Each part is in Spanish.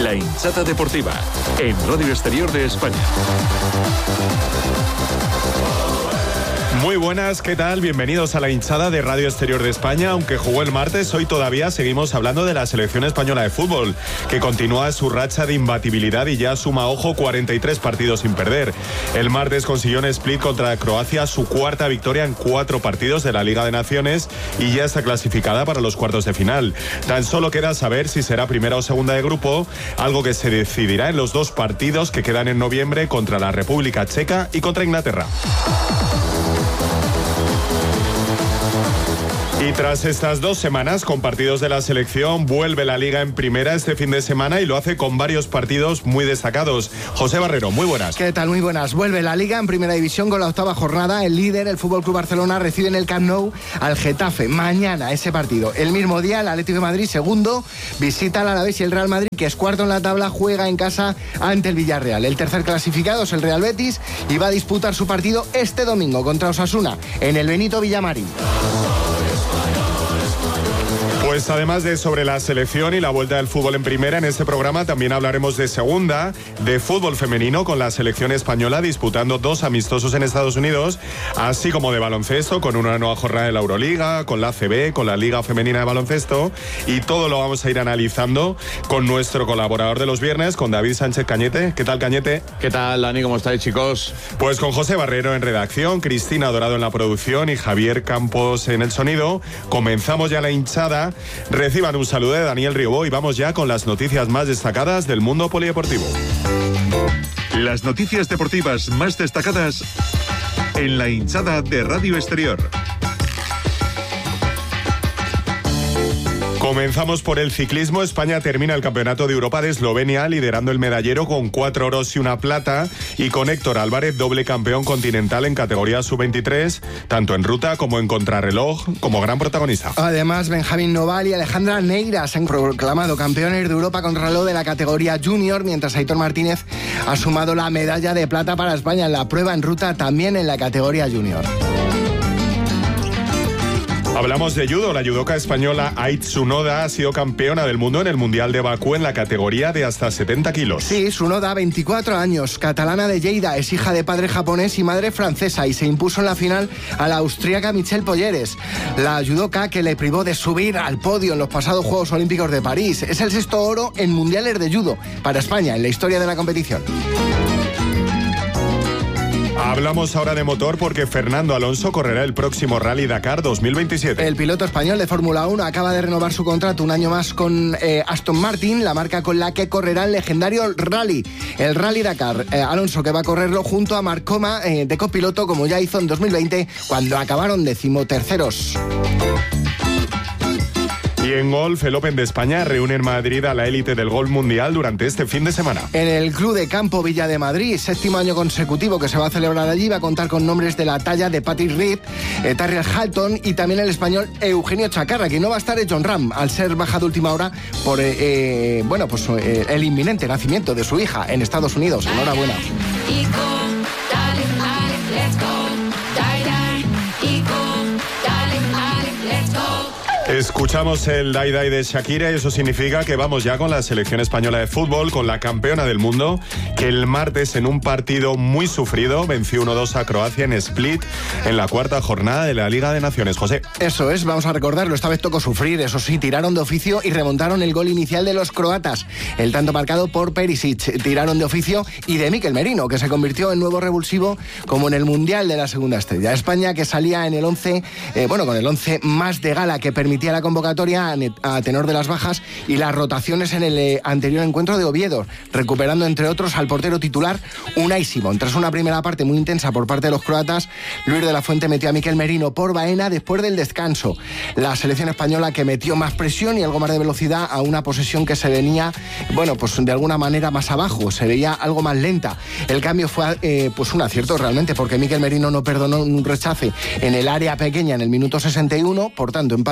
La Hinchada Deportiva, en Radio Exterior de España. Muy buenas, ¿qué tal? Bienvenidos a La Hinchada de Radio Exterior de España. Aunque jugó el martes, hoy todavía seguimos hablando de la selección española de fútbol, que continúa su racha de imbatibilidad y ya suma, ojo, 43 partidos sin perder. El martes consiguió en Split contra Croacia su cuarta victoria en 4 partidos de la Liga de Naciones y ya está clasificada para los cuartos de final. Tan solo queda saber si será primera o segunda de grupo, algo que se decidirá en los 2 partidos que quedan en noviembre contra la República Checa y contra Inglaterra. Y tras estas 2 semanas con partidos de la selección, vuelve la Liga en primera este fin de semana y lo hace con varios partidos muy destacados. José Barrero, muy buenas. ¿Qué tal? Muy buenas. Vuelve la Liga en primera división con la 8ª jornada. El líder, el FC Barcelona, recibe en el Camp Nou al Getafe. Mañana ese partido. El mismo día, el Atlético de Madrid, segundo, visita al Alavés y el Real Madrid, que es cuarto en la tabla, juega en casa ante el Villarreal. El tercer clasificado es el Real Betis y va a disputar su partido este domingo contra Osasuna en el Benito Villamarín. Pues además de sobre la selección y la vuelta del fútbol en primera, en este programa también hablaremos de segunda, de fútbol femenino con la selección española disputando 2 amistosos en Estados Unidos, así como de baloncesto con una nueva jornada de la Euroliga, con la ACB, con la Liga Femenina de Baloncesto, y todo lo vamos a ir analizando con nuestro colaborador de los viernes, con David Sánchez Cañete. ¿Qué tal, Cañete? ¿Qué tal, Dani? ¿Cómo estáis, chicos? Pues con José Barrero en redacción, Cristina Dorado en la producción y Javier Campos en el sonido. Comenzamos ya la hinchada. Reciban un saludo de Daniel Riobó y vamos ya con las noticias más destacadas del mundo polideportivo. Las noticias deportivas más destacadas en La Hinchada de Radio Exterior. Comenzamos por el ciclismo. España termina el Campeonato de Europa de Eslovenia liderando el medallero con 4 oros y 1 plata y con Héctor Álvarez doble campeón continental en categoría sub-23, tanto en ruta como en contrarreloj, como gran protagonista. Además, Benjamín Noval y Alejandra Neira se han proclamado campeones de Europa contrarreloj de la categoría junior, mientras Aitor Martínez ha sumado la medalla de plata para España en la prueba en ruta también en la categoría junior. Hablamos de judo. La judoka española Ait Tsunoda ha sido campeona del mundo en el Mundial de Bakú en la categoría de hasta 70 kilos. Sí, Tsunoda, 24 años, catalana de Lleida, es hija de padre japonés y madre francesa y se impuso en la final a la austríaca Michelle Polleres. La judoka que le privó de subir al podio en los pasados Juegos Olímpicos de París. Es el 6º oro en mundiales de judo para España en la historia de la competición. Hablamos ahora de motor porque Fernando Alonso correrá el próximo Rally Dakar 2027. El piloto español de Fórmula 1 acaba de renovar su contrato un año más con Aston Martin, la marca con la que correrá el legendario Rally, el Rally Dakar. Alonso, que va a correrlo junto a Marc Coma de copiloto, como ya hizo en 2020 cuando acabaron 13º. Y en golf, el Open de España reúne en Madrid a la élite del golf mundial durante este fin de semana. En el Club de Campo Villa de Madrid, 7º año consecutivo que se va a celebrar allí, va a contar con nombres de la talla de Patrick Reed, Tyrrell Hatton y también el español Eugenio Chacarra, que no va a estar John Ram al ser baja de última hora por el inminente nacimiento de su hija en Estados Unidos. Enhorabuena. Escuchamos el Dai Dai de Shakira y eso significa que vamos ya con la selección española de fútbol, con la campeona del mundo, que el martes en un partido muy sufrido venció 1-2 a Croacia en Split en la 4ª jornada de la Liga de Naciones. José. Eso es, vamos a recordarlo, esta vez tocó sufrir, eso sí, tiraron de oficio y remontaron el gol inicial de los croatas, el tanto marcado por Perisic, tiraron de oficio y de Mikel Merino, que se convirtió en nuevo revulsivo como en el Mundial de la segunda estrella. España, que salía en el 11, con el 11 más de gala que permitía la convocatoria a tenor de las bajas y las rotaciones en el anterior encuentro de Oviedo, recuperando entre otros al portero titular Unai Simón. Tras una primera parte muy intensa por parte de los croatas, Luis de la Fuente metió a Mikel Merino por Baena después del descanso. La selección española, que metió más presión y algo más de velocidad a una posesión que se venía, de alguna manera más abajo, se veía algo más lenta. El cambio fue un acierto realmente, porque Mikel Merino no perdonó un rechace en el área pequeña en el minuto 61, por tanto empate a 1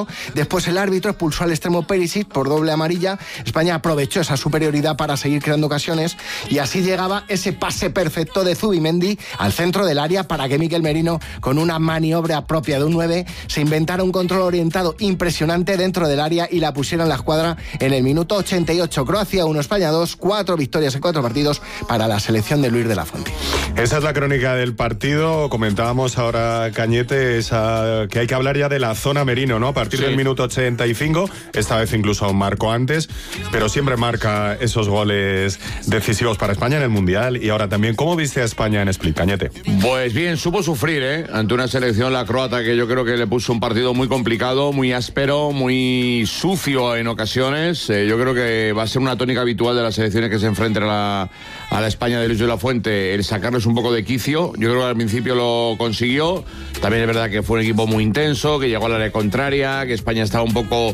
minuto. Después el árbitro expulsó al extremo Perisic por doble amarilla. España aprovechó esa superioridad para seguir creando ocasiones y así llegaba ese pase perfecto de Zubimendi al centro del área para que Mikel Merino, con una maniobra propia de un 9, se inventara un control orientado impresionante dentro del área y la pusiera en la escuadra en el minuto 88. Croacia 1, España 2, 4 victorias en 4 partidos para la selección de Luis de la Fuente. Esa es la crónica del partido. Comentábamos ahora, Cañete, que hay que hablar ya de la zona Merino, ¿no? A partir del minuto 85, esta vez incluso marcó antes, pero siempre marca esos goles decisivos para España en el Mundial. Y ahora también, ¿cómo viste a España en Split, Cañete? Pues bien, supo sufrir, ante una selección, la croata, que yo creo que le puso un partido muy complicado, muy áspero, muy sucio en ocasiones. Yo creo que va a ser una tónica habitual de las selecciones que se enfrenten a la España de Luis de la Fuente, el sacarles un poco de quicio. Yo creo que al principio lo consiguió. También es verdad que fue un equipo muy intenso, que llegó a la área contraria, que España estaba un poco,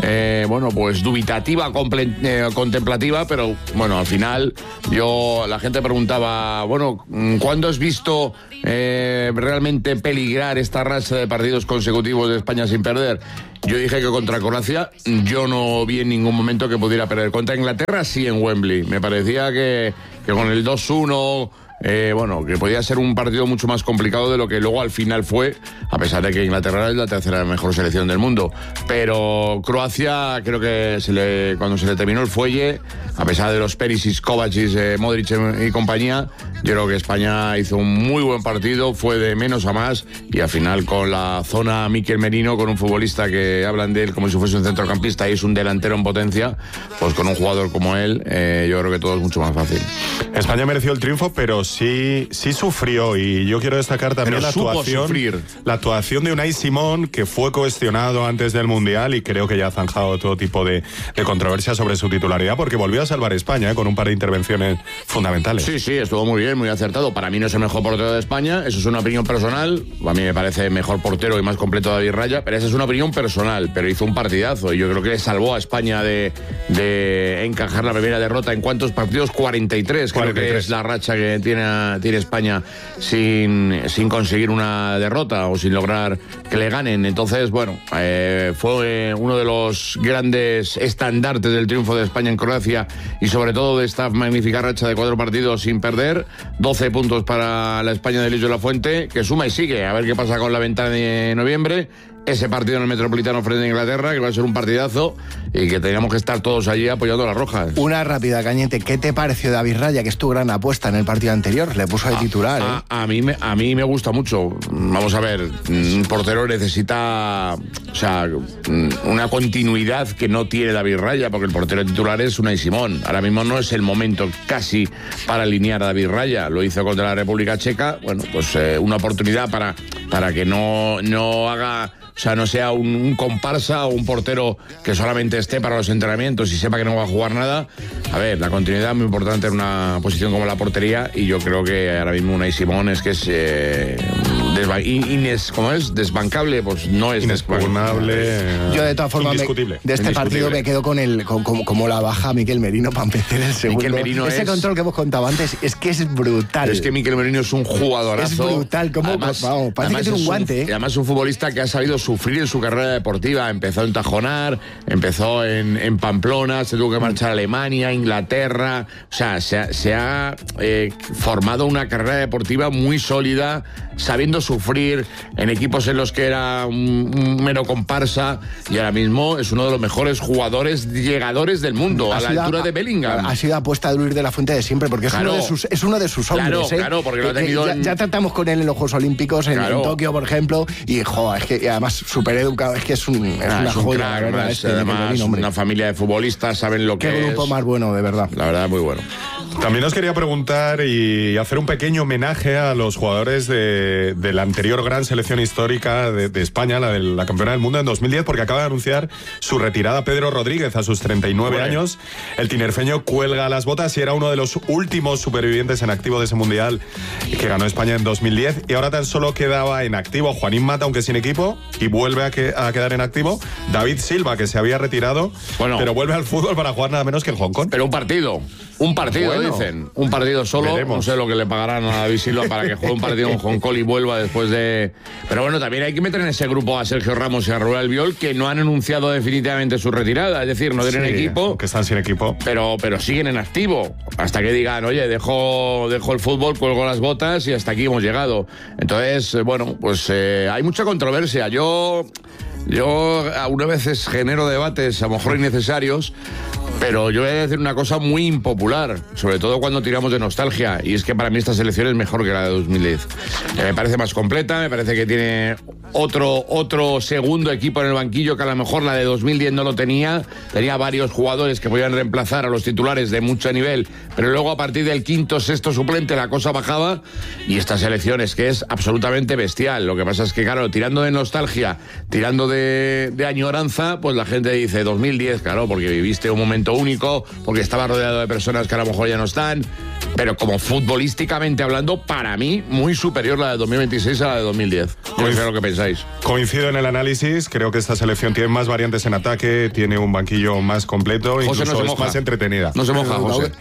pues dubitativa, contemplativa, pero bueno, al final la gente preguntaba, ¿cuándo has visto realmente peligrar esta racha de partidos consecutivos de España sin perder? Yo dije que contra Croacia yo no vi en ningún momento que pudiera perder. Contra Inglaterra sí, en Wembley. Me parecía que con el 2-1... que podía ser un partido mucho más complicado de lo que luego al final fue, a pesar de que Inglaterra es la tercera mejor selección del mundo. Pero Croacia, creo que cuando se le terminó el fuelle, a pesar de los Perisic, Kovacic, Modric y compañía, yo creo que España hizo un muy buen partido, fue de menos a más, y al final con la zona Mikel Merino, con un futbolista que hablan de él como si fuese un centrocampista y es un delantero en potencia, pues con un jugador como él, yo creo que todo es mucho más fácil. España mereció el triunfo, pero sí sufrió, y yo quiero destacar también la actuación de Unai Simón, que fue cuestionado antes del Mundial y creo que ya ha zanjado todo tipo de controversia sobre su titularidad, porque volvió a salvar a España con un par de intervenciones fundamentales. Sí, estuvo muy bien, muy acertado. Para mí no es el mejor portero de España, eso es una opinión personal. A mí me parece mejor portero y más completo David Raya, pero esa es una opinión personal. Pero hizo un partidazo y yo creo que le salvó a España de encajar la primera derrota. ¿En cuántos partidos? 43, creo que es la racha que tiene España sin conseguir una derrota o sin lograr que le ganen. Entonces, fue uno de los grandes estandartes del triunfo de España en Croacia y sobre todo de esta magnífica racha de 4 partidos sin perder. 12 puntos para la España de Luis de la Fuente, que suma y sigue. A ver qué pasa con la ventana de noviembre. Ese partido en el Metropolitano frente a Inglaterra, que va a ser un partidazo y que teníamos que estar todos allí apoyando a las rojas. Una rápida, Cañete. ¿Qué te pareció David Raya, que es tu gran apuesta en el partido anterior? Le puso de titular. A mí me gusta mucho. Vamos a ver, un portero necesita una continuidad que no tiene David Raya, porque el portero titular es Unai Simón. Ahora mismo no es el momento casi para alinear a David Raya. Lo hizo contra la República Checa. Una oportunidad para que no haga... no sea un comparsa o un portero que solamente esté para los entrenamientos y sepa que no va a jugar nada. A ver, la continuidad es muy importante en una posición como la portería, y yo creo que ahora mismo Unai Simón es que es desbancable, pues no es inexpugnable. Yo de todas formas de este partido me quedo con como la baja Mikel Merino para empezar el segundo. Mikel Merino ese control que hemos contado antes es que es brutal. Es que Mikel Merino es un jugadorazo. Es brutal, parece que tiene un guante. Y además un futbolista que ha sabido sufrir en su carrera deportiva. Empezó en Tajonar, empezó en Pamplona, se tuvo que marchar a Alemania, Inglaterra. Se ha formado una carrera deportiva muy sólida, sabiendo sufrir en equipos en los que era un mero comparsa, y ahora mismo es uno de los mejores jugadores llegadores del mundo, a la altura de Bellingham. Ha sido apuesta de Luis de la Fuente de siempre, porque es uno de sus hombres. Claro, porque lo ha tenido ya tratamos con él en los Juegos Olímpicos, en Tokio, por ejemplo, y es que además súper educado, es que es una joya, crack, la verdad. Además, una familia de futbolistas, saben lo que es. Qué grupo más bueno, de verdad. La verdad, muy bueno. También os quería preguntar y hacer un pequeño homenaje a los jugadores de la anterior gran selección histórica de España, la de la campeona del mundo en 2010, porque acaba de anunciar su retirada Pedro Rodríguez a sus 39 años. El tinerfeño cuelga las botas y era uno de los últimos supervivientes en activo de ese mundial que ganó España en 2010, y ahora tan solo quedaba en activo Juanín Mata, aunque sin equipo, y vuelve a quedar en activo David Silva, que se había retirado, pero vuelve al fútbol para jugar nada menos que en Hong Kong. Pero un partido. Un partido, Bueno. dicen. Un partido solo. Veremos. No sé lo que le pagarán a David Silva para que juegue un partido con Hong Kong y vuelva después de... Pero bueno, también hay que meter en ese grupo a Sergio Ramos y a Rubén Albiol, que no han anunciado definitivamente su retirada. Es decir, no tienen equipo, Que están sin equipo. pero siguen en activo. Hasta que digan, oye, dejo el fútbol, cuelgo las botas y hasta aquí hemos llegado. Entonces, bueno, pues hay mucha controversia. Yo algunas veces genero debates a lo mejor innecesarios, pero yo voy a decir una cosa muy impopular, sobre todo cuando tiramos de nostalgia, y es que para mí esta selección es mejor que la de 2010. Me parece más completa, me parece que tiene otro segundo equipo en el banquillo que a lo mejor la de 2010 no lo tenía. Tenía varios jugadores que podían reemplazar a los titulares de mucho nivel, pero luego a partir del quinto, sexto suplente la cosa bajaba, y esta selección es que es absolutamente bestial. Lo que pasa es que, claro, tirando de nostalgia, tirando de añoranza, pues la gente dice 2010, claro, porque viviste un momento único, porque estaba rodeado de personas que a lo mejor ya no están, pero como futbolísticamente hablando, para mí, muy superior la de 2026 a la de 2010. Yo no sé lo que pensáis. Coincido en el análisis, creo que esta selección tiene más variantes en ataque, tiene un banquillo más completo, José incluso no se es moja. más entretenida. No se moja, José.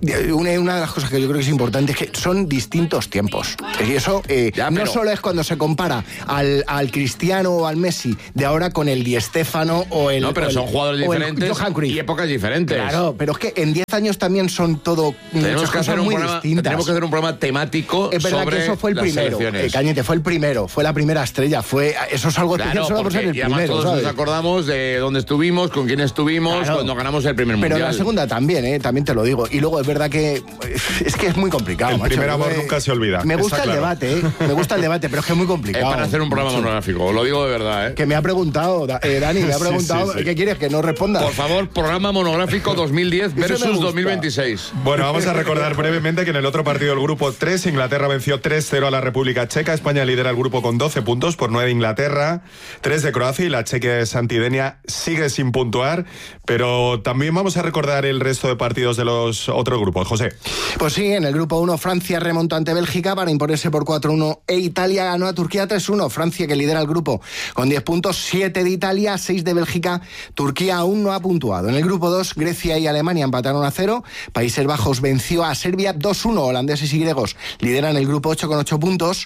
Una de las cosas que yo creo que es importante es que son distintos tiempos. Y eso Ya, no pero- solo es cuando se compara al Cristiano o al Messi de ahora con el Di Stéfano o el... No, pero o el- son jugadores o el diferentes Johan Cruyff. y épocas diferentes. Claro, pero es que en 10 años también son todo Tenemos muchas que, cosas hacer un muy programa, distintas. tenemos que hacer un programa temático Es verdad sobre que eso fue el las primero, selecciones. Cañete, fue el primero, fue la primera estrella, eso es algo especial Claro, solo por ser porque el y además primero, todos ¿sabes? nos acordamos de dónde estuvimos, con quién estuvimos, Claro. cuando ganamos el primer Pero mundial. la segunda también, también te lo digo. Y luego es verdad que es muy complicado. El macho. primer amor Me- nunca se olvida, Me está gusta el claro. debate, me gusta el debate, pero es que es muy Es complicado. para hacer un programa macho. monográfico, lo digo de verdad, ¿eh? Que me ha preguntado, Dani, me ha Sí, preguntado, sí, sí. ¿qué quieres? Que no responda. Por favor, programa monográfico 2010 me versus gusta. 2026. Bueno, vamos a recordar brevemente que en el otro partido del grupo 3, Inglaterra venció 3-0 a la República Checa. España lidera el grupo con 12 puntos por 9 de Inglaterra, 3 de Croacia, y la Chequia de Santidenia sigue sin puntuar. Pero también vamos a recordar el resto de partidos de los otros grupos. José. Pues sí, en el grupo 1 Francia remontó ante Bélgica para imponerse por 4-1 e Italia ganó a Turquía 3-1. Francia, que lidera el grupo con 10 puntos, 7 de Italia, 6 de Bélgica. Turquía aún no ha puntuado. En el grupo 2, Grecia y Alemania empataron a 0. Países Bajos venció a Serbia 2-1. Holandeses y griegos lideran el grupo 8 con 8 puntos.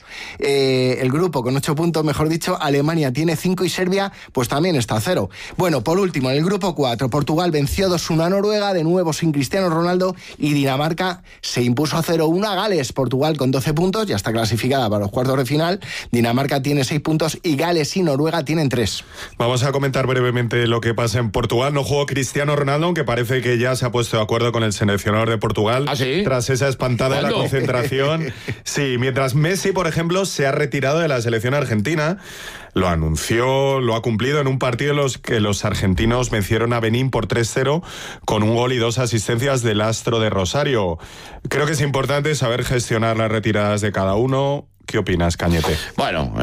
El grupo con 8 puntos, mejor dicho, Alemania tiene 5 y Serbia pues también está a 0. Bueno, por último, en el grupo 4, Portugal venció 2-1 a Noruega, de nuevo sin Cristiano Ronaldo, y Dinamarca se impuso a 0-1 a Gales. Portugal con 12 puntos, ya está clasificada para los cuartos de final. Dinamarca tiene 6 puntos y Gales y Noruega tienen 3. Vamos a comentar brevemente lo que pasa en Portugal. No jugó Cristiano Ronaldo, aunque parece que ya se ha puesto de acuerdo con el seleccionador de Portugal. ¿Ah, sí? Tras esa espantada de la ¿Cuándo? concentración. Sí, mientras Messi, por ejemplo, se ha retirado de la selección argentina. Lo anunció, lo ha cumplido en un partido en los que los argentinos vencieron a Benín por 3-0 con un gol y 2 asistencias del astro de Rosario. Creo que es importante saber gestionar las retiradas de cada uno. ¿Qué opinas, Cañete? Bueno,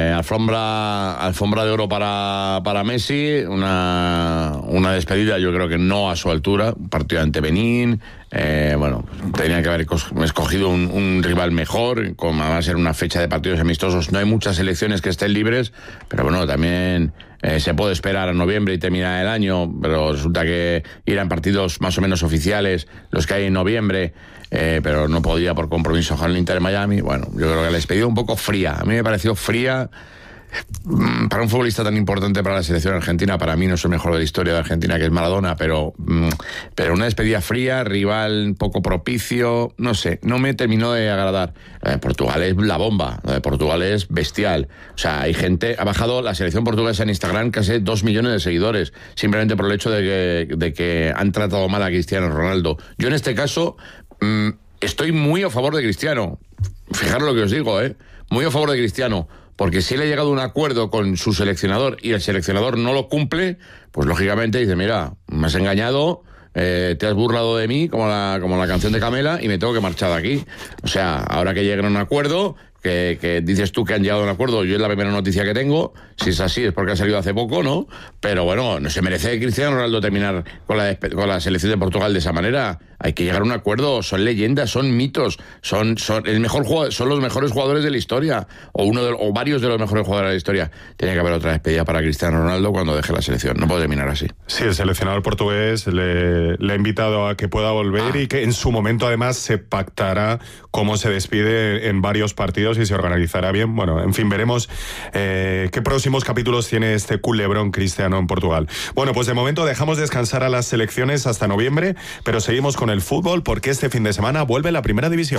alfombra de oro para Messi, una despedida yo creo que no a su altura, un partido ante Benín, bueno, tenía que haber escogido un rival mejor, como va a ser una fecha de partidos amistosos, no hay muchas selecciones que estén libres, pero bueno, también se puede esperar a noviembre y terminar el año, pero resulta que irán partidos más o menos oficiales, los que hay en noviembre, pero no podía por compromiso con el Inter de Miami. Bueno, yo creo que la despedida un poco fría. A mí me pareció fría para un futbolista tan importante para la selección argentina. Para mí no es el mejor de la historia de Argentina, que es Maradona, pero una despedida fría, rival poco propicio, no sé, no me terminó de agradar. Lo de Portugal es la bomba, lo de Portugal es bestial. O sea, hay gente, ha bajado la selección portuguesa en Instagram casi 2 millones de seguidores, simplemente por el hecho de que han tratado mal a Cristiano Ronaldo. Yo en este caso estoy muy a favor de Cristiano. Fijaros lo que os digo, muy a favor de Cristiano. Porque si él ha llegado a un acuerdo con su seleccionador y el seleccionador no lo cumple, pues lógicamente dice, mira, me has engañado, te has burlado de mí, como la canción de Camela, y me tengo que marchar de aquí. O sea, ahora que lleguen a un acuerdo, que dices tú que han llegado a un acuerdo, yo es la primera noticia que tengo, si es así es porque ha salido hace poco, ¿no? Pero bueno, no se merece Cristiano Ronaldo terminar con la selección de Portugal de esa manera. hay que llegar a un acuerdo. Son leyendas, son mitos, son el mejor jugador, son los mejores jugadores de la historia, o varios de los mejores jugadores de la historia. Tiene que haber otra despedida para Cristiano Ronaldo cuando deje la selección. No puede terminar así. Sí, el seleccionador portugués le ha invitado a que pueda volver y que en su momento además se pactará cómo se despide en varios partidos y se organizará bien. Bueno, en fin, veremos qué próximos capítulos tiene este culebrón cristiano en Portugal. Bueno, pues de momento dejamos descansar a las selecciones hasta noviembre, pero seguimos con el fútbol porque este fin de semana vuelve la Primera División.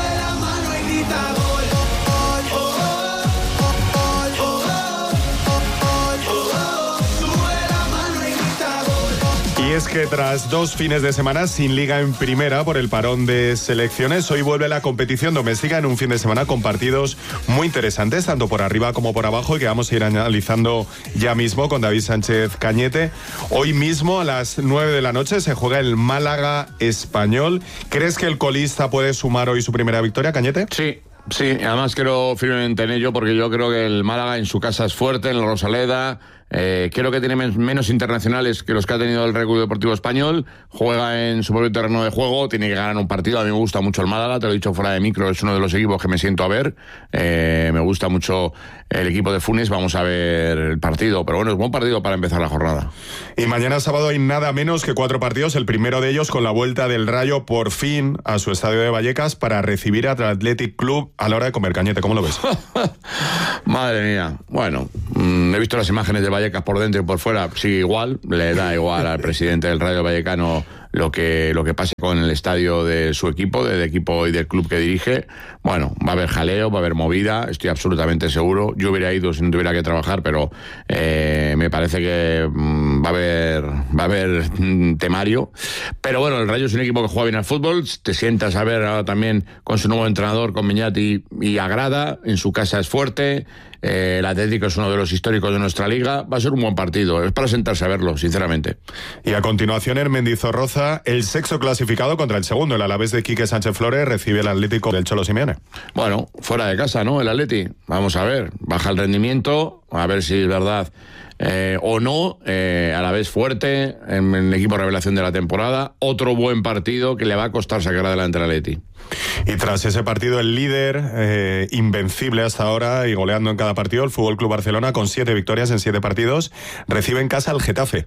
Y es que tras 2 fines de semana sin liga en primera por el parón de selecciones, hoy vuelve la competición doméstica en un fin de semana con partidos muy interesantes, tanto por arriba como por abajo, y que vamos a ir analizando ya mismo con David Sánchez Cañete. Hoy mismo a las 9 de la noche se juega el Málaga Español. ¿Crees que el colista puede sumar hoy su primera victoria, Cañete? Sí, además quiero firmemente en ello porque yo creo que el Málaga en su casa es fuerte, en la Rosaleda. Creo que tiene menos internacionales que los que ha tenido el Real Club Deportivo Español. Juega en su propio terreno de juego, tiene que ganar un partido. A mí me gusta mucho el Málaga, te lo he dicho fuera de micro, es uno de los equipos que me siento a ver. Me gusta mucho el equipo de Funes, vamos a ver el partido, pero bueno, es buen partido para empezar la jornada. Y mañana sábado hay nada menos que 4 partidos, el primero de ellos con la vuelta del Rayo por fin a su estadio de Vallecas para recibir al Athletic Club a la hora de comer. Cañete, ¿cómo lo ves? Madre mía, bueno, he visto las imágenes de Vallecas por dentro y por fuera, sí, igual, le da igual al presidente del Rayo Vallecano lo que pase con el estadio de su equipo, del equipo y del club que dirige. Bueno, va a haber jaleo, va a haber movida, estoy absolutamente seguro. Yo hubiera ido si no tuviera que trabajar, pero me parece que va a haber temario. Pero bueno, el Rayo es un equipo que juega bien al fútbol, te sientas a ver ahora también con su nuevo entrenador, con Miñati, y agrada, en su casa es fuerte. El Atlético es uno de los históricos de nuestra liga. Va a ser un buen partido, es para sentarse a verlo, sinceramente. Y a continuación en Mendizorroza, el sexto clasificado contra el segundo, el Alavés de Quique Sánchez Flores, recibe el Atlético del Cholo Simeone. Bueno, fuera de casa, ¿no? El Atleti, vamos a ver, baja el rendimiento, a ver si es verdad o no. A la vez fuerte en el equipo revelación de la temporada, otro buen partido que le va a costar sacar adelante al Atleti. Y tras ese partido, el líder invencible hasta ahora y goleando en cada partido, el Fútbol Club Barcelona, con 7 victorias en 7 partidos, recibe en casa al Getafe.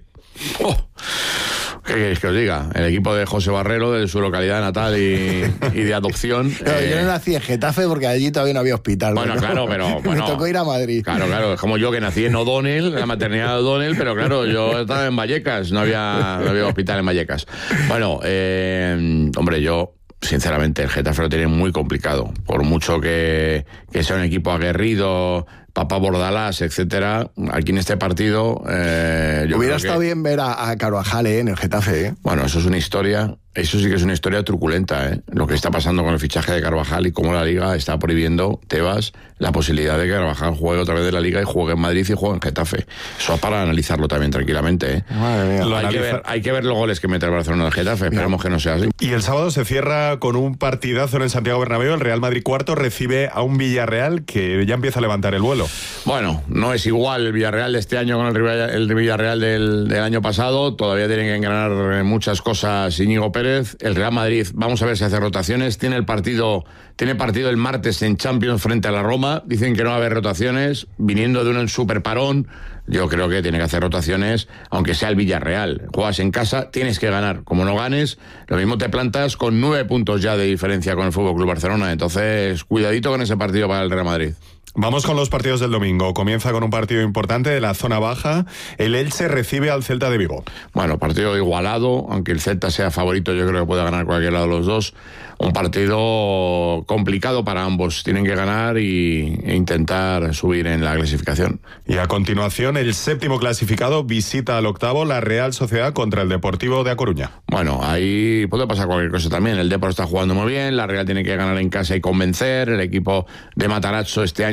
¿Qué queréis que os diga? El equipo de José Barrero, de su localidad natal y de adopción. No, yo no nací en Getafe porque allí todavía no había hospital. Bueno, claro, pero... Me tocó ir a Madrid. Claro, es como yo que nací en O'Donnell, la maternidad de O'Donnell, pero claro, yo estaba en Vallecas, no había hospital en Vallecas. Bueno, hombre, yo... Sinceramente, el Getafe lo tiene muy complicado. Por mucho que sea un equipo aguerrido, Papá Bordalás, etcétera, aquí en este partido... Hubiera estado bien ver a Carvajal en el Getafe. Bueno, eso es una historia... Eso sí que es una historia truculenta, lo que está pasando con el fichaje de Carvajal y cómo la Liga está prohibiendo, Tebas, la posibilidad de que Carvajal juegue otra vez de la Liga y juegue en Madrid y juegue en Getafe. Eso es para analizarlo también tranquilamente. Madre mía. Hay que ver los goles que mete el Barcelona del Getafe, esperemos que no sea así. Y el sábado se cierra con un partidazo en el Santiago Bernabéu. El Real Madrid cuarto recibe a un Villarreal que ya empieza a levantar el vuelo. Bueno, no es igual el Villarreal de este año con el Villarreal del año pasado. Todavía tienen que engranar muchas cosas Íñigo Pérez. El Real Madrid, vamos a ver si hace rotaciones. Tiene partido el martes en Champions frente a la Roma. Dicen que no va a haber rotaciones, viniendo de un super parón. Yo creo que tiene que hacer rotaciones, aunque sea el Villarreal. Juegas en casa, tienes que ganar. Como no ganes, lo mismo te plantas con 9 puntos ya de diferencia con el Fútbol Club Barcelona. Entonces, cuidadito con ese partido para el Real Madrid. Vamos con los partidos del domingo. Comienza con un partido importante de la zona baja. El Elche recibe al Celta de Vigo. Bueno, partido igualado, aunque el Celta sea favorito, yo creo que puede ganar cualquier lado de los dos. Un partido complicado para ambos. Tienen que ganar e intentar subir en la clasificación. Y a continuación, el séptimo clasificado visita al octavo, la Real Sociedad contra el Deportivo de A Coruña. Bueno, ahí puede pasar cualquier cosa también. El Depor está jugando muy bien, la Real tiene que ganar en casa y convencer. El equipo de Matarazzo este año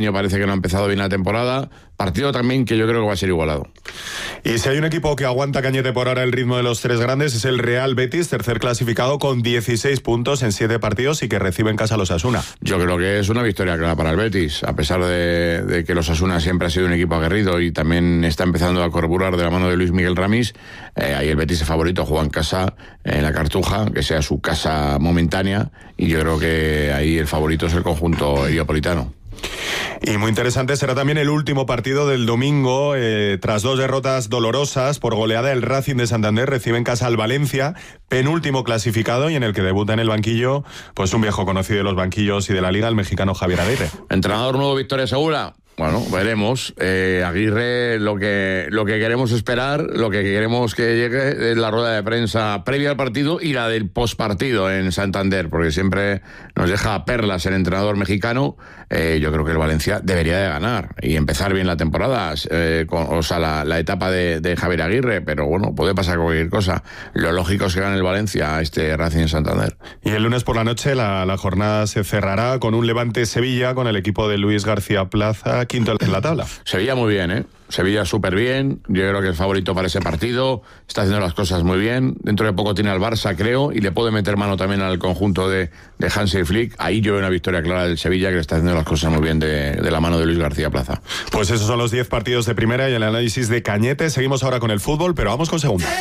año parece que no ha empezado bien la temporada. Partido también que yo creo que va a ser igualado. Y si hay un equipo que aguanta, Cañete, por ahora el ritmo de los tres grandes, es el Real Betis, tercer clasificado con 16 puntos en 7 partidos y que recibe en casa a los Osasuna. Yo creo que es una victoria clara para el Betis, a pesar de que los Osasuna siempre ha sido un equipo aguerrido y también está empezando a carburar de la mano de Luis Miguel Ramis. Ahí el Betis es favorito, juega en casa, en la Cartuja, que sea su casa momentánea, y yo creo que ahí el favorito es el conjunto heliopolitano. Y muy interesante será también el último partido del domingo. Tras 2 derrotas dolorosas por goleada, el Racing de Santander recibe en casa al Valencia, penúltimo clasificado, y en el que debuta en el banquillo pues un viejo conocido de los banquillos y de la Liga, el mexicano Javier Aguirre. ¿Entrenador nuevo, victoria segura? Bueno, veremos. Aguirre, lo que queremos esperar, lo que queremos que llegue es la rueda de prensa previa al partido y la del postpartido en Santander, porque siempre nos deja perlas el entrenador mexicano. Yo creo que el Valencia debería de ganar y empezar bien la temporada, la etapa de Javier Aguirre, pero bueno, puede pasar cualquier cosa. Lo lógico es que gane el Valencia a este Racing Santander. Y el lunes por la noche la jornada se cerrará con un Levante-Sevilla, con el equipo de Luis García Plaza, quinto en la tabla. Sevilla muy bien, ¿eh? Sevilla súper bien, yo creo que es favorito para ese partido, está haciendo las cosas muy bien, dentro de poco tiene al Barça, creo, y le puede meter mano también al conjunto de Hansi Flick. Ahí yo veo una victoria clara del Sevilla, que le está haciendo las cosas muy bien de la mano de Luis García Plaza. Pues esos son los 10 partidos de primera y el análisis de Cañete. Seguimos ahora con el fútbol, pero vamos con segunda.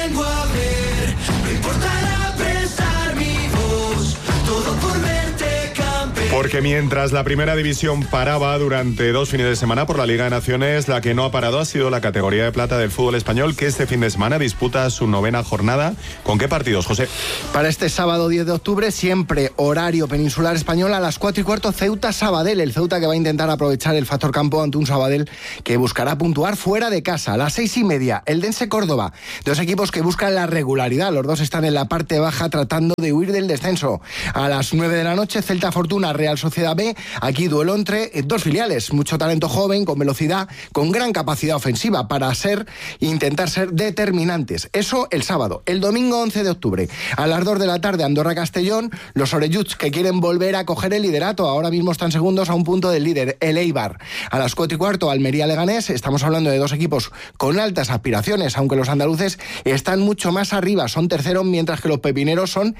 Porque mientras la primera división paraba durante 2 fines de semana por la Liga de Naciones, la que no ha parado ha sido la categoría de plata del fútbol español, que este fin de semana disputa su 9ª jornada. ¿Con qué partidos, José? Para este sábado 10 de octubre, siempre horario peninsular español, a las 4:15, Ceuta-Sabadell. El Ceuta que va a intentar aprovechar el factor campo ante un Sabadell que buscará puntuar fuera de casa. A las 6:30, Eldense-Córdoba. 2 equipos que buscan la regularidad. Los dos están en la parte baja tratando de huir del descenso. A las 9 de la noche, Celta-Fortuna, Real Sociedad B. Aquí duelo entre 2 filiales, mucho talento joven, con velocidad, con gran capacidad ofensiva para intentar ser determinantes. Eso el sábado. El domingo 11 de octubre, a las 2 de la tarde, Andorra-Castellón, los orelluts que quieren volver a coger el liderato. Ahora mismo están segundos a un punto del líder, el Eibar. A las 4:15, Almería-Leganés. Estamos hablando de 2 equipos con altas aspiraciones, aunque los andaluces están mucho más arriba, son terceros, mientras que los pepineros son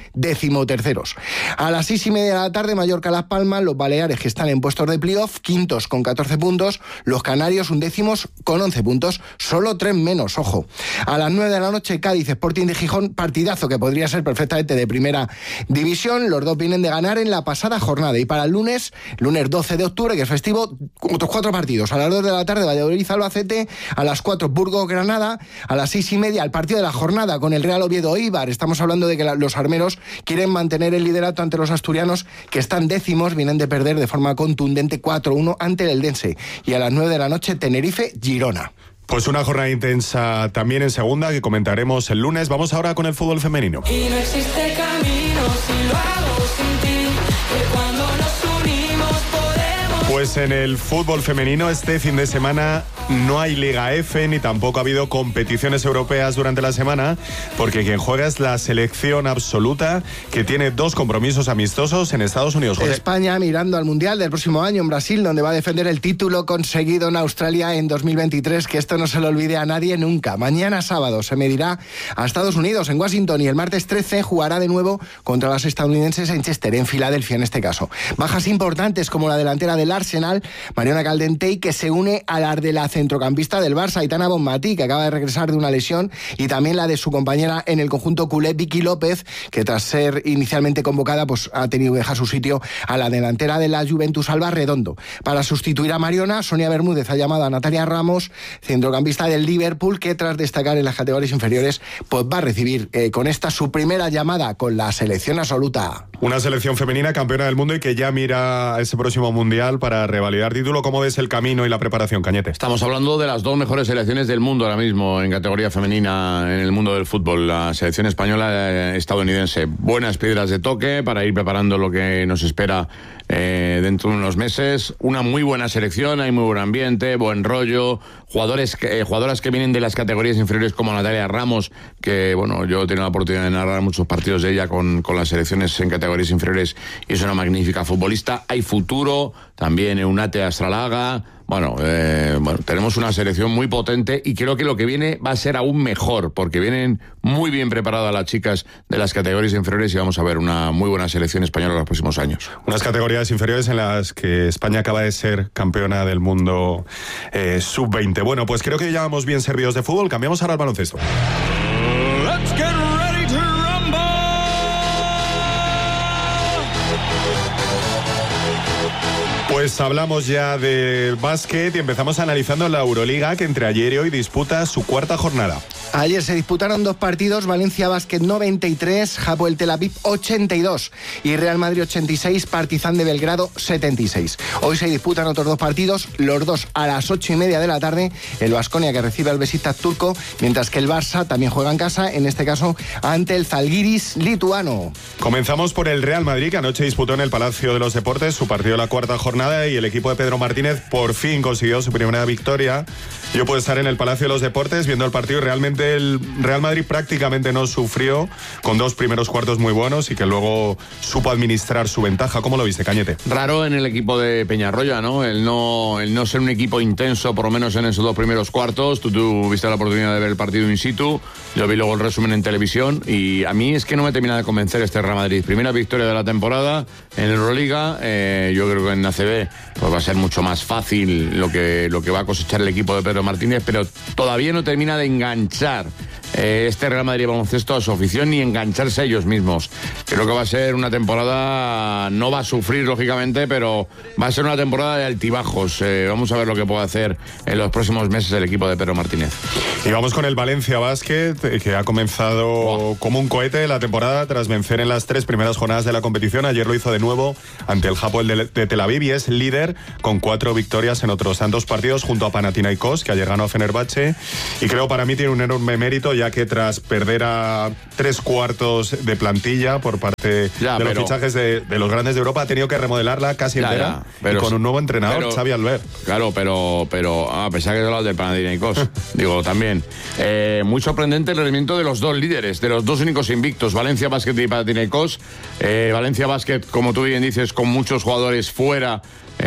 13º. A las 6:30 de la tarde, Mallorca-Las Palmas, los baleares que están en puestos de playoff, quintos con 14 puntos, los canarios undécimos con 11 puntos, solo 3 menos, ojo. A las 9 de la noche, Cádiz, Sporting de Gijón, partidazo que podría ser perfectamente de primera división. Los dos vienen de ganar en la pasada jornada. Y para el lunes 12 de octubre, que es festivo, otros 4 partidos. A las 2 de la tarde, Valladolid-Albacete, a las 4, Burgos-Granada, a las 6:30, el partido de la jornada con el Real Oviedo-Eibar. Estamos hablando de que los armeros quieren mantener el liderato ante los asturianos, que están décimos, vienen de perder de forma contundente 4-1 ante el Eldense. Y a las 9 de la noche, Tenerife-Girona. Pues una jornada intensa también en segunda que comentaremos el lunes. Vamos ahora con el fútbol femenino. Y no existe camino si lo hago sin ti, que cuando nos unimos podemos. Pues en el fútbol femenino este fin de semana no hay Liga F ni tampoco ha habido competiciones europeas durante la semana, porque quien juega es la selección absoluta, que tiene 2 compromisos amistosos en Estados Unidos. José. España mirando al Mundial del próximo año en Brasil, donde va a defender el título conseguido en Australia en 2023, que esto no se lo olvide a nadie nunca. Mañana sábado se medirá a Estados Unidos en Washington y el martes 13 jugará de nuevo contra las estadounidenses en Chester, en Filadelfia en este caso. Bajas importantes como la delantera del Arsenal, Mariona Caldentey, que se une a la de la centrocampista del Barça, Aitana Bonmatí, que acaba de regresar de una lesión, y también la de su compañera en el conjunto culé, Vicky López, que tras ser inicialmente convocada, pues ha tenido que dejar su sitio a la delantera de la Juventus, Alba Redondo. Para sustituir a Mariona, Sonia Bermúdez ha llamado a Natalia Ramos, centrocampista del Liverpool, que tras destacar en las categorías inferiores, pues va a recibir con esta su primera llamada con la selección absoluta. Una selección femenina campeona del mundo y que ya mira ese próximo Mundial para revalidar título. ¿Cómo ves el camino y la preparación, Cañete? Estamos hablando de las 2 mejores selecciones del mundo ahora mismo en categoría femenina en el mundo del fútbol. La selección española estadounidense. Buenas piedras de toque para ir preparando lo que nos espera dentro de unos meses. Una muy buena selección, hay muy buen ambiente, buen rollo, jugadoras que vienen de las categorías inferiores como Natalia Ramos, que bueno, yo he tenido la oportunidad de narrar muchos partidos de ella con las selecciones en categorías inferiores y es una magnífica futbolista. Hay futuro, también Eunate Astralaga. Bueno, tenemos una selección muy potente y creo que lo que viene va a ser aún mejor, porque vienen muy bien preparadas las chicas de las categorías inferiores y vamos a ver una muy buena selección española en los próximos años. Unas categorías inferiores en las que España acaba de ser campeona del mundo sub-20. Bueno, pues creo que ya vamos bien servidos de fútbol. Cambiamos ahora al baloncesto. Let's get ready to rumble. Pues hablamos ya de básquet y empezamos analizando la Euroliga, que entre ayer y hoy disputa su cuarta jornada. Ayer se disputaron 2 partidos, Valencia Basket 93, Hapoel Tel Aviv 82 y Real Madrid 86, Partizan de Belgrado 76. Hoy se disputan otros 2 partidos, los 2 a las 8:30 de la tarde, el Baskonia que recibe al Besiktas turco, mientras que el Barça también juega en casa, en este caso ante el Zalgiris lituano. Comenzamos por el Real Madrid, que anoche disputó en el Palacio de los Deportes su partido de la cuarta jornada y el equipo de Pedro Martínez por fin consiguió su primera victoria. Yo puedo estar en el Palacio de los Deportes viendo el partido y realmente el Real Madrid prácticamente no sufrió, con 2 primeros cuartos muy buenos y que luego supo administrar su ventaja. ¿Cómo lo viste, Cañete? Raro en el equipo de Peñarroya, ¿no? El no ser un equipo intenso, por lo menos en esos 2 primeros cuartos. Tú tuviste la oportunidad de ver el partido in situ, yo vi luego el resumen en televisión y a mí es que no me termina de convencer este Real Madrid. Primera victoria de la temporada en Euroliga, yo creo que en ACB pues va a ser mucho más fácil lo que va a cosechar el equipo de Pedro Martínez, pero todavía no termina de enganchar este Real Madrid baloncesto a su afición ni engancharse a ellos mismos. Creo que va a ser una temporada, no va a sufrir lógicamente, pero va a ser una temporada de altibajos. Vamos a ver lo que puede hacer en los próximos meses el equipo de Pedro Martínez. Y vamos con el Valencia Basket, que ha comenzado como un cohete la temporada tras vencer en las 3 primeras jornadas de la competición. Ayer lo hizo de nuevo ante el Hapoel de Tel Aviv y es líder con 4 victorias en otros tantos partidos junto a Panathinaikos, que ayer ganó a Fenerbahce, y creo para mí tiene un enorme mérito, ya que tras perder a 3/4 de plantilla por parte de los fichajes de los grandes de Europa, ha tenido que remodelarla casi entera, y con un nuevo entrenador, Xavi Albert. Claro, pero a pesar que es el del Panathinaikos, digo, también muy sorprendente el rendimiento de los 2 líderes, de los 2 únicos invictos, Valencia Basket y Panathinaikos. Valencia Basket, como tú bien dices, con muchos jugadores fuera,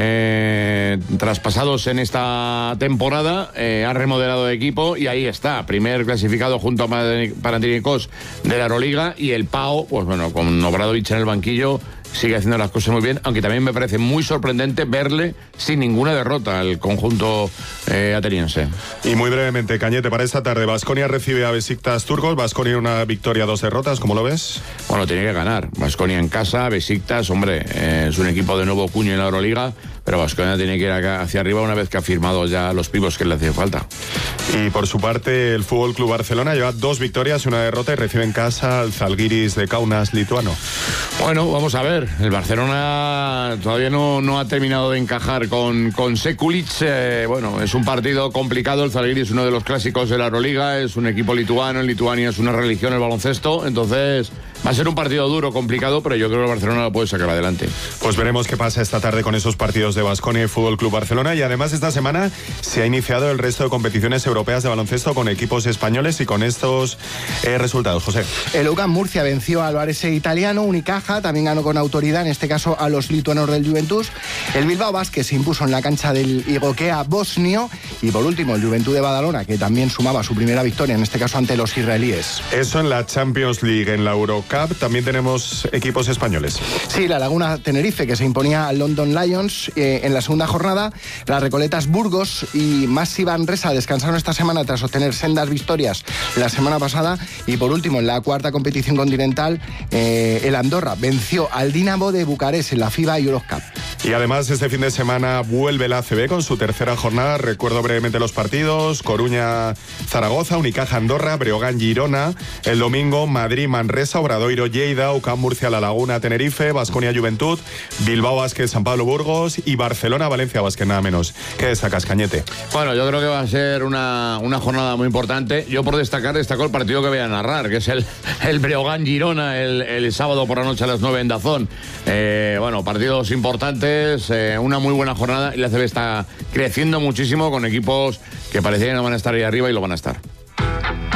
traspasados en esta temporada, ha remodelado de equipo y ahí está, primer clasificado junto a Panathinaikos de la Euroliga, y el Pau, pues bueno, con Obradovic en el banquillo, sigue haciendo las cosas muy bien, aunque también me parece muy sorprendente verle sin ninguna derrota al conjunto ateniense. Y muy brevemente, Cañete, para esta tarde, Baskonia recibe a Besiktas turcos. Baskonia una victoria, 2 derrotas, ¿cómo lo ves? Bueno, tiene que ganar. Baskonia en casa, Besiktas, hombre, es un equipo de nuevo cuño en la Euroliga, pero Baskonia tiene que ir hacia arriba una vez que ha firmado ya los pibos que le hacen falta. Y por su parte, el FC Barcelona lleva 2 victorias y 1 derrota y recibe en casa al Zalgiris de Kaunas lituano. Bueno, vamos a ver. El Barcelona todavía no ha terminado de encajar con Sekulic. Bueno, es un partido complicado. El Zalgiris es uno de los clásicos de la Euroliga. Es un equipo lituano. En Lituania es una religión el baloncesto. Entonces va a ser un partido duro, complicado, pero yo creo que el Barcelona lo puede sacar adelante. Pues veremos qué pasa esta tarde con esos partidos de Baskonia y FC Barcelona. Y además esta semana se ha iniciado el resto de competiciones europeas de baloncesto con equipos españoles y con estos resultados. José. El UCAM Murcia venció al Varese italiano. Unicaja también ganó con autoridad, en este caso a los lituanos del Juventus. El Bilbao Basket se impuso en la cancha del Igokea bosnio. Y por último, el Juventud de Badalona, que también sumaba su primera victoria, en este caso ante los israelíes. Eso en la Champions League. En la Eurocup también tenemos equipos españoles. Sí, la Laguna Tenerife, que se imponía al London Lions en la segunda jornada. Las Recoletas Burgos y Massi Manresa descansaron esta semana tras obtener sendas victorias la semana pasada. Y por último, en la cuarta competición continental, el Andorra venció al Dinamo de Bucarest en la FIBA Eurocup. Y además este fin de semana vuelve la ACB con su tercera jornada. Recuerdo brevemente los partidos: Coruña Zaragoza, Unicaja Andorra, Breogán Girona. El domingo Madrid Manresa, Obradoiro Obradoiro Lleida, UCAM Murcia La Laguna Tenerife, Baskonia Juventud, Bilbao Basket San Pablo Burgos y Barcelona Valencia Basket, nada menos. ¿Qué destacas, Cañete? Bueno, yo creo que va a ser una jornada muy importante. Yo por destaco el partido que voy a narrar, que es el Breogán Girona el sábado por la noche a las 9 en Dazón. Bueno, partidos importantes, una muy buena jornada y la CB está creciendo muchísimo con equipos que parecían que no van a estar ahí arriba y lo van a estar.